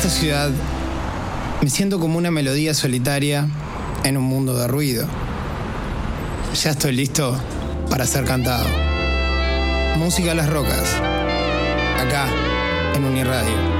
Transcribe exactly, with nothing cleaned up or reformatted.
esta ciudad me siento como una melodía solitaria en un mundo de ruido. Ya estoy listo para ser cantado. Música a las rocas, acá en Uniradio.